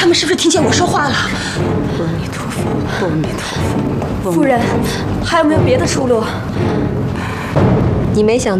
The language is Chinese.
们是不是听见我说话了？ 阿弥陀佛，阿弥陀佛。 夫人，还有没有别的出路？ 你没想